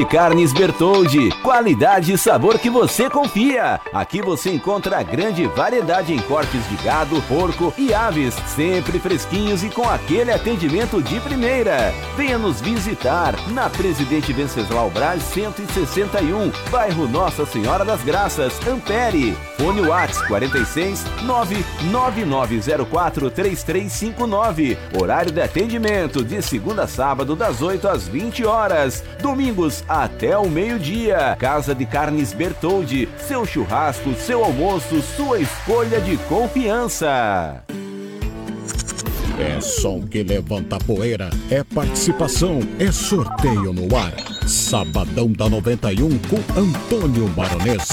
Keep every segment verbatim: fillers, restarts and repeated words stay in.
Carnes Bertoldi, qualidade e sabor que você confia. Aqui você encontra grande variedade em cortes de gado, porco e aves, sempre fresquinhos e com aquele atendimento de primeira. Venha nos visitar na Presidente Venceslau Braz cento e sessenta e um, bairro Nossa Senhora das Graças, Ampere. Fone WhatsApp quarenta e seis, nove nove nove zero quatro, três três cinco nove. Horário de atendimento de segunda a sábado das oito às vinte horas. Domingos até o meio-dia. Casa de Carnes Bertoldi. Seu churrasco, seu almoço, sua escolha de confiança. É som que levanta poeira, é participação, é sorteio no ar. Sabadão da noventa e um com Antônio Baronês.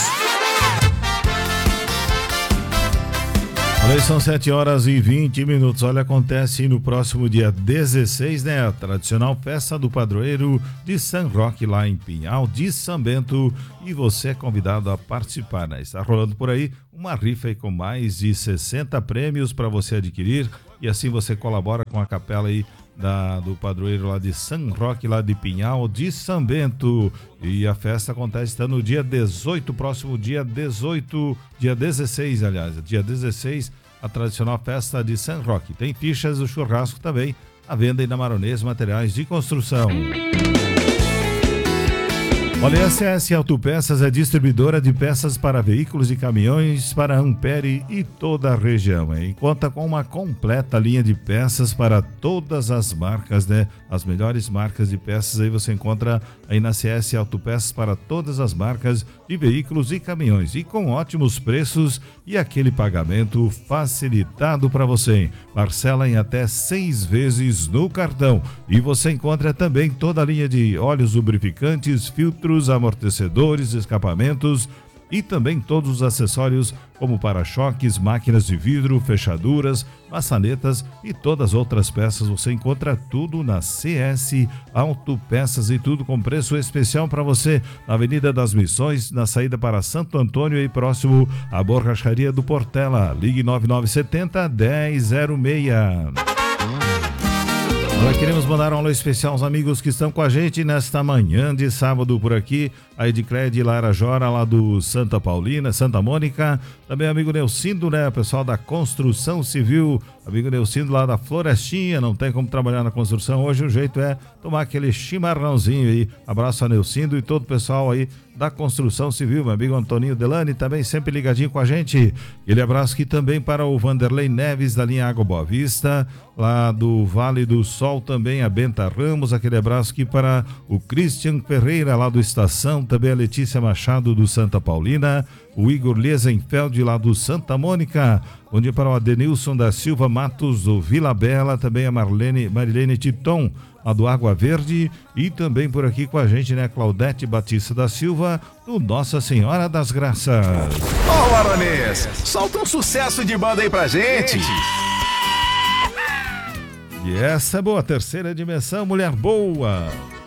Olha, são sete horas e vinte minutos. Olha, acontece no próximo dia dezesseis, né? A tradicional festa do padroeiro de São Roque, lá em Pinhal de São Bento. E você é convidado a participar, né? Está rolando por aí uma rifa aí com mais de sessenta prêmios para você adquirir. E assim você colabora com a capela aí Da, do padroeiro lá de São Roque, lá de Pinhal de São Bento. E a festa acontece tá no dia dezoito, próximo dia dezoito, dia dezesseis, aliás, dia dezesseis, a tradicional festa de São Roque. Tem fichas do churrasco também, à venda aí na Maronês Materiais de Construção. Olha, a C S Autopeças é distribuidora de peças para veículos e caminhões para Ampere e toda a região, hein? Conta com uma completa linha de peças para todas as marcas, né? As melhores marcas de peças aí você encontra aí na C S Autopeças para todas as marcas de veículos e caminhões e com ótimos preços e aquele pagamento facilitado para você, hein? Parcela em até seis vezes no cartão e você encontra também toda a linha de óleos lubrificantes, filtros, amortecedores, escapamentos e também todos os acessórios como para-choques, máquinas de vidro, fechaduras, maçanetas e todas as outras peças. Você encontra tudo na C S Autopeças e tudo com preço especial para você na Avenida das Missões, na saída para Santo Antônio e próximo à Borracharia do Portela. Ligue nove nove sete zero, um zero zero seis. Nós queremos mandar um alô especial aos amigos que estão com a gente nesta manhã de sábado por aqui. A Edicred Lara Jora, lá do Santa Paulina, Santa Mônica. Também amigo Neucindo, né? Pessoal da Construção Civil. Amigo Neucindo lá da Florestinha. Não tem como trabalhar na construção. Hoje o jeito é tomar aquele chimarrãozinho aí. Abraço a Neucindo e todo o pessoal aí da Construção Civil. Meu amigo Antoninho Delane também sempre ligadinho com a gente. Aquele abraço aqui também para o Vanderlei Neves da linha Água Boa Vista. Lá do Vale do Sol também a Benta Ramos. Aquele abraço aqui para o Christian Ferreira lá do Estação. Também a Letícia Machado do Santa Paulina. O Igor Lesenfeld lá do Santa Mônica. Bom dia para o Adenilson da Silva Matos do Vila Bela. Também a Marlene, Marilene Titon lá do Água Verde. E também por aqui com a gente, né, Claudete Batista da Silva do Nossa Senhora das Graças. Ô, oh, Baronês, solta um sucesso de banda aí pra gente. E essa é boa, terceira dimensão, mulher boa.